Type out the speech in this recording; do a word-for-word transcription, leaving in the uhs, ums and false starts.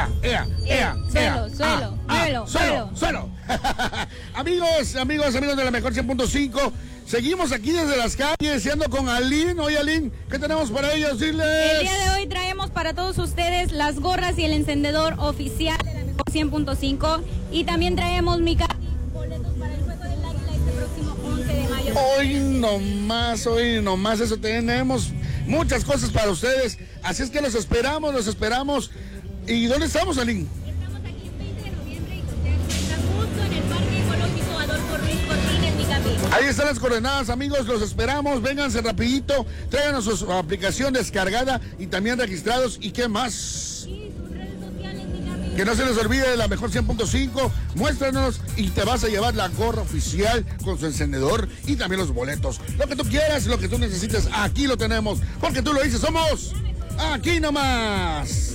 ea, ea, ea, Suelo, suelo, suelo, suelo, suelo. Amigos, amigos, amigos de la mejor cien punto cinco, seguimos aquí desde las calles, ando con Aline. Oye, Aline, ¿qué tenemos para ellos? Diles. El día de hoy traemos para todos ustedes las gorras y el encendedor oficial de la mejor cien punto cinco. Y también traemos mi boletos para el Juego del Águila este próximo once de mayo. Hoy nomás, hoy nomás, eso tenemos muchas cosas para ustedes. Así es que los esperamos, los esperamos. ¿Y dónde estamos, Aline? Estamos aquí el veinte de noviembre y usted está justo en el Parque Ecológico Adolfo Ruiz Cortines, mi camino. Ahí están las coordenadas, amigos, los esperamos. Vénganse rapidito, tráiganos su aplicación descargada y también registrados. ¿Y qué más? Y sus redes sociales, mi camino. Que no se les olvide de la mejor cien punto cinco, muéstranos y te vas a llevar la gorra oficial con su encendedor y también los boletos. Lo que tú quieras, lo que tú necesites, aquí lo tenemos, porque tú lo dices, somos aquí nomás.